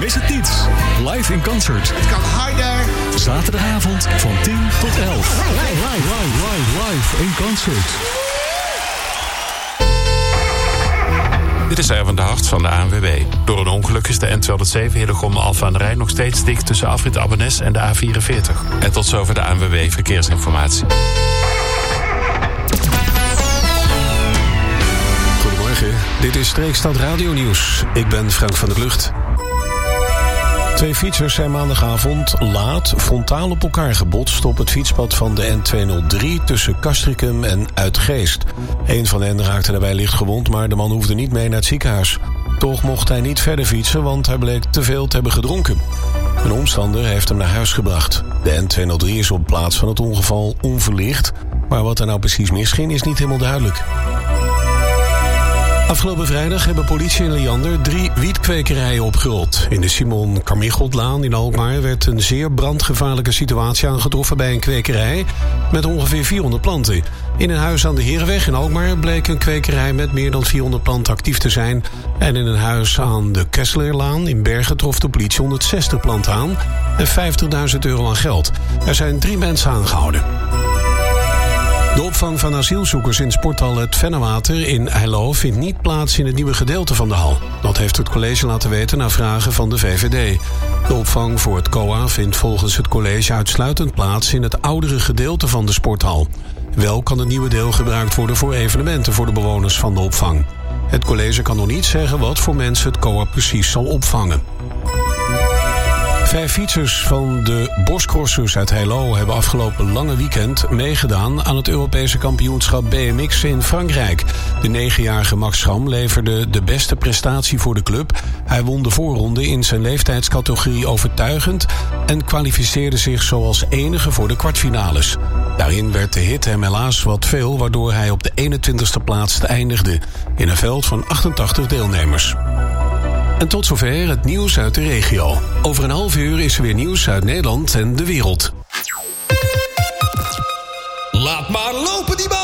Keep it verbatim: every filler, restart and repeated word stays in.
Mis het niet. Live in concert. Het kan harder. Zaterdagavond van tien tot elf. Live, live, live, live, live in concert. Dit is Erwin de Hart van de A N W B. Door een ongeluk is de N tweehonderdzeven Hillegom Alphen aan de Rijn nog steeds dicht tussen afrit Abbenes en de A vierenveertig. En tot zover de A N W B Verkeersinformatie. Goedemorgen, dit is Streekstad Radio Nieuws. Ik ben Frank van der Lucht. Twee fietsers zijn maandagavond laat frontaal op elkaar gebotst op het fietspad van de N tweehonderddrie tussen Castricum en Uitgeest. Een van hen raakte daarbij licht gewond, maar de man hoefde niet mee naar het ziekenhuis. Toch mocht hij niet verder fietsen, want hij bleek te veel te hebben gedronken. Een omstander heeft hem naar huis gebracht. De N tweehonderddrie is op plaats van het ongeval onverlicht, maar wat er nou precies misging is niet helemaal duidelijk. Afgelopen vrijdag hebben politie en Liander drie wietkkwekerijen opgerold. In de Simon Carmichotlaan in Alkmaar werd een zeer brandgevaarlijke situatie aangetroffen bij een kwekerij met ongeveer vierhonderd planten. In een huis aan de Herenweg in Alkmaar bleek een kwekerij met meer dan vierhonderd planten actief te zijn. En in een huis aan de Kesslerlaan in Bergen trof de politie honderdzestig planten aan en vijftigduizend euro aan geld. Er zijn drie mensen aangehouden. De opvang van asielzoekers in sporthal Het Vennewater in Eilo vindt niet plaats in het nieuwe gedeelte van de hal. Dat heeft het college laten weten na vragen van de V V D. De opvang voor het C O A vindt volgens het college uitsluitend plaats in het oudere gedeelte van de sporthal. Wel kan het nieuwe deel gebruikt worden voor evenementen voor de bewoners van de opvang. Het college kan nog niet zeggen wat voor mensen het C O A precies zal opvangen. Vijf fietsers van de Boscrossers uit Heilo hebben afgelopen lange weekend meegedaan aan het Europese kampioenschap B M X in Frankrijk. De negenjarige Max Schram leverde de beste prestatie voor de club. Hij won de voorronde in zijn leeftijdscategorie overtuigend en kwalificeerde zich zoals enige voor de kwartfinales. Daarin werd de hit hem helaas wat veel, waardoor hij op de eenentwintigste plaats eindigde in een veld van achtentachtig deelnemers. En tot zover het nieuws uit de regio. Over een half uur is er weer nieuws uit Nederland en de wereld. Laat maar lopen die bal!